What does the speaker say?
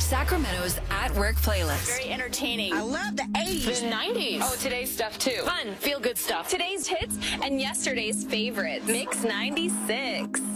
Sacramento's At Work playlist. Very entertaining. I love the 80s. The 90s. Oh, today's stuff too. Fun, feel-good stuff. Today's hits and yesterday's favorites. Mix 96.